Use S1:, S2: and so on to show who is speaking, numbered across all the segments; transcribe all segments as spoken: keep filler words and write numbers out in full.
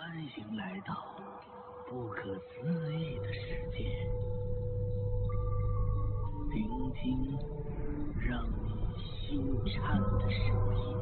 S1: 欢迎来到不可思议的世界，聆听让你心颤的声音。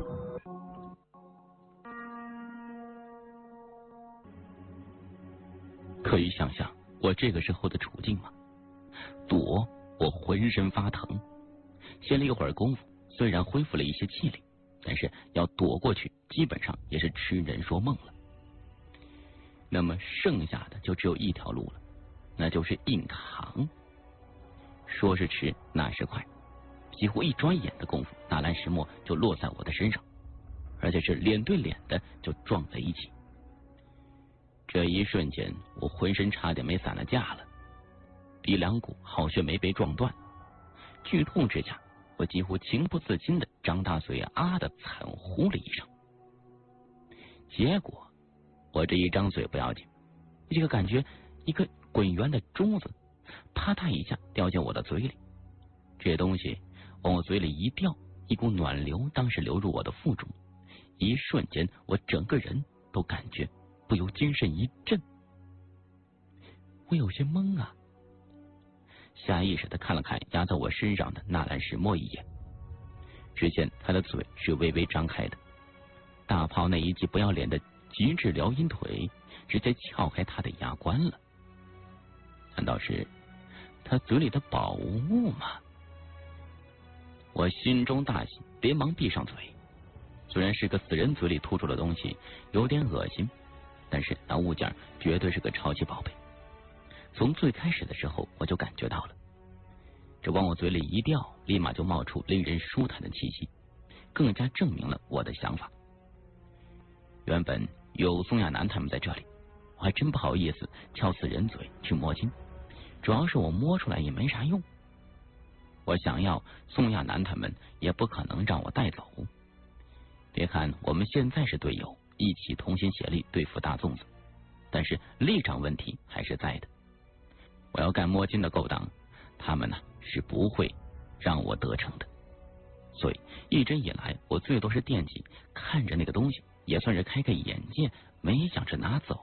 S2: 可以想象我这个时候的处境吗？躲，我浑身发疼。歇了一会儿功夫，虽然恢复了一些气力，但是要躲过去，基本上也是痴人说梦了。那么剩下的就只有一条路了，那就是硬扛。说是迟，那是快，几乎一转眼的功夫，纳兰石墨就落在我的身上，而且是脸对脸的就撞在一起。这一瞬间，我浑身差点没散了架了，鼻梁骨好像没被撞断，剧痛之下，我几乎情不自禁的张大嘴啊的惨呼了一声。结果我这一张嘴不要紧，这个感觉一个滚圆的珠子啪嗒一下掉进我的嘴里，这东西往我嘴里一掉，一股暖流当时流入我的腹中，一瞬间我整个人都感觉不由精神一震。我有些懵啊，下意识的看了看压在我身上的纳兰石墨一眼，只见他的嘴是微微张开的，大炮那一记不要脸的极致撩阴腿直接撬开他的牙关了。难道是他嘴里的宝物吗？我心中大喜，连忙闭上嘴。虽然是个死人嘴里吐出的东西有点恶心，但是那物件绝对是个超级宝贝。从最开始的时候我就感觉到了，这往我嘴里一掉，立马就冒出令人舒坦的气息，更加证明了我的想法。原本有宋亚楠他们在这里，我还真不好意思撬死人嘴去摸金，主要是我摸出来也没啥用。我想要宋亚楠他们也不可能让我带走。别看我们现在是队友，一起同心协力对付大粽子，但是立场问题还是在的。我要干摸金的勾当，他们呢是不会让我得逞的。所以一直以来我最多是惦记看着那个东西，也算是开开眼界，没想着拿走。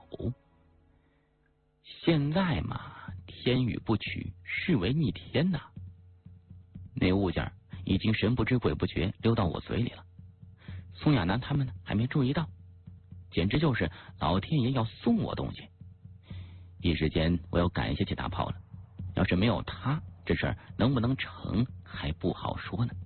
S2: 现在嘛，天与不取，是为逆天呐。那物件已经神不知鬼不觉溜到我嘴里了，宋亚楠他们呢还没注意到，简直就是老天爷要送我东西。一时间我要感谢起大炮了，要是没有他，这事儿能不能成还不好说呢。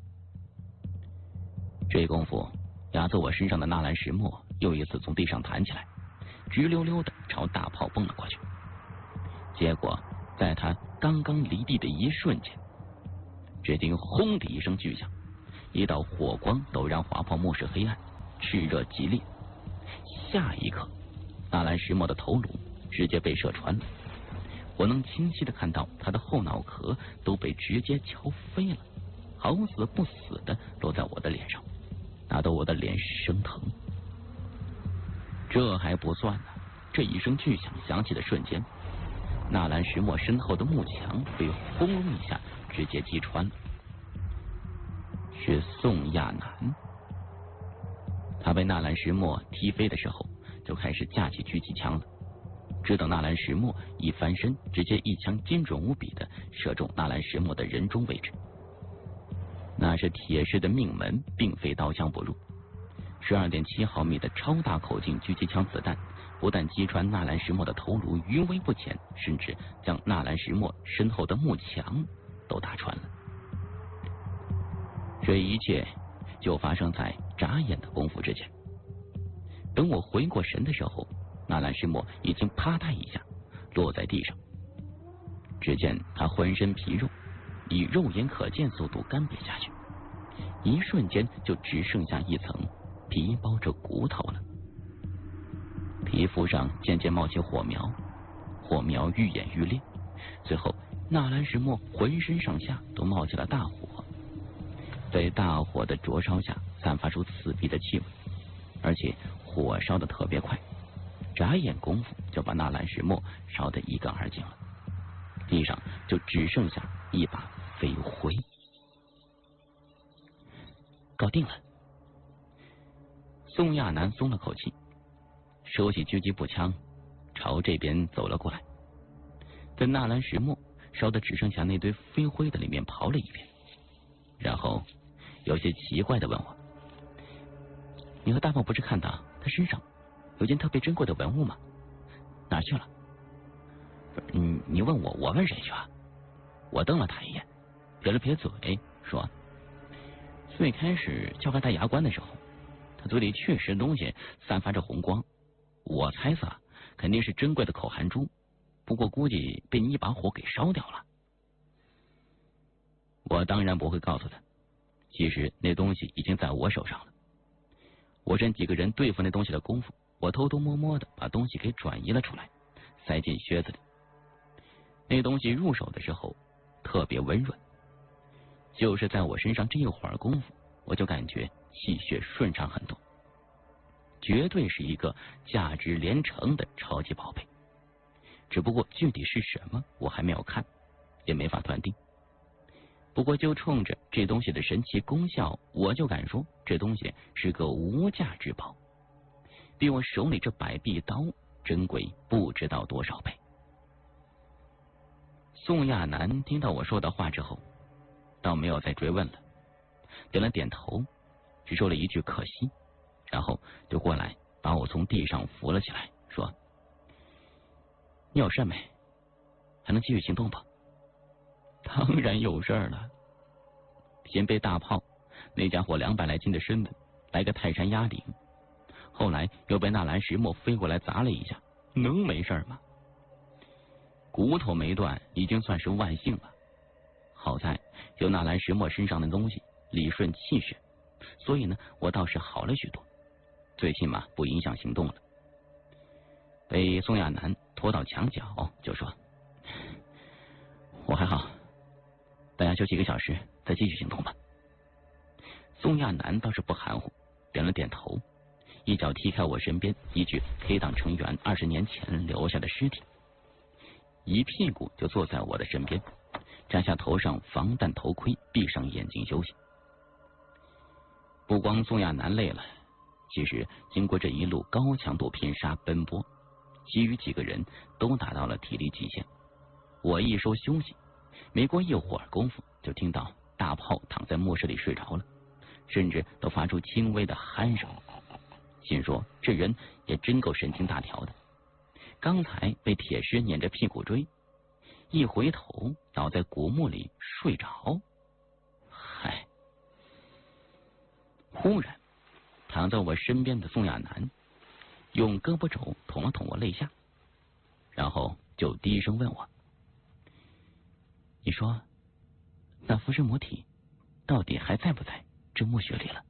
S2: 这功夫，压在我身上的纳兰石墨又一次从地上弹起来，直溜溜的朝大炮蹦了过去。结果在他刚刚离地的一瞬间，只听轰的一声巨响，一道火光陡然划破末世黑暗，炽热极烈。下一刻，纳兰石墨的头颅直接被射穿了，我能清晰的看到他的后脑壳都被直接敲飞了，好死不死的落在我的脸上，打得我的脸生疼。这还不算呢，这一声巨响响起的瞬间，纳兰石墨身后的幕墙被轰隆一下直接击穿了。是宋亚楠，他被纳兰石墨踢飞的时候就开始架起狙击枪了，只等纳兰石墨一翻身，直接一枪精准无比的射中纳兰石墨的人中位置。那是铁式的命门，并非刀枪不入。十二点七毫米的超大口径狙击枪子弹不但击穿纳兰石墨的头颅余威不减，甚至将纳兰石墨身后的幕墙都打穿了。这一切就发生在眨眼的功夫之间。等我回过神的时候，纳兰石墨已经啪嗒一下落在地上。只见他浑身皮肉以肉眼可见速度干瘪下去，一瞬间就只剩下一层皮包着骨头了。皮肤上渐渐冒起火苗，火苗愈演愈烈，最后纳兰石墨浑身上下都冒起了大火，在大火的灼烧下散发出刺鼻的气味，而且火烧得特别快，眨眼功夫就把纳兰石墨烧得一干二净了，地上就只剩下一把飞灰。搞定了。宋亚楠松了口气， 收起狙击步枪，朝这边走了过来，在纳兰石墨烧的只剩下那堆飞灰的里面刨了一遍，然后有些奇怪的问我：“你和大炮不是看到他身上有件特别珍贵的文物吗？哪去了？”嗯，你问我，我问谁去啊？我瞪了他一眼，撇了撇嘴，说：“最开始撬开他牙关的时候，他嘴里确实东西散发着红光，我猜测肯定是珍贵的口含珠，不过估计被你一把火给烧掉了。”我当然不会告诉他，其实那东西已经在我手上了。我趁几个人对付那东西的功夫，我偷偷摸摸的把东西给转移了出来，塞进靴子里。那东西入手的时候特别温润，就是在我身上这一会儿功夫，我就感觉气血顺畅很多，绝对是一个价值连城的超级宝贝。只不过具体是什么我还没有看，也没法断定。不过就冲着这东西的神奇功效，我就敢说这东西是个无价之宝，比我手里这百臂刀珍贵不知道多少倍。宋亚楠听到我说的话之后，倒没有再追问了，点了点头，只说了一句可惜，然后就过来把我从地上扶了起来，说：“你有事没？还能继续行动不？”当然有事了，先被大炮那家伙两百来斤的身子来个泰山压顶，后来又被纳兰石墨飞过来砸了一下，能没事吗？骨头没断已经算是万幸了，好在有纳兰石墨身上的东西理顺气血，所以呢我倒是好了许多，最起码不影响行动了。被宋亚楠拖到墙角就说：“我还好，大家休息一个小时再继续行动吧。”宋亚楠倒是不含糊，点了点头，一脚踢开我身边一具黑党成员二十年前留下的尸体，一屁股就坐在我的身边，摘下头上防弹头盔，闭上眼睛休息。不光宋亚楠累了，其实经过这一路高强度拼杀奔波，其余几个人都达到了体力极限。我一说休息，没过一会儿功夫，就听到大炮躺在墓室里睡着了，甚至都发出轻微的鼾声。心说这人也真够神经大条的，刚才被铁狮撵着屁股追，一回头倒在古墓里睡着。嗨！忽然，躺在我身边的宋亚楠用胳膊肘捅了捅我肋下，然后就低声问我：“你说，那浮尸魔体到底还在不在这墓穴里了？”